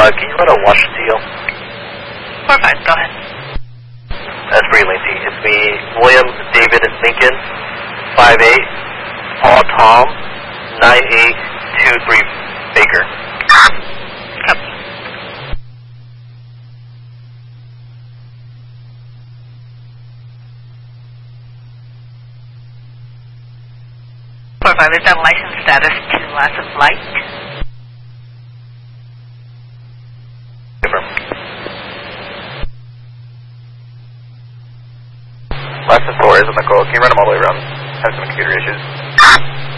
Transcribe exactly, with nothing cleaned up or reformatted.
Uh, can you run a wash seal? four five, go ahead. That's pretty lengthy. It's me, William David Lincoln, five eight, Paul Tom, nine eight two three Baker. Copy. four five, is that license status to loss of light? Confirm. License four is on the call. Can you run them all the way around? Have some computer issues.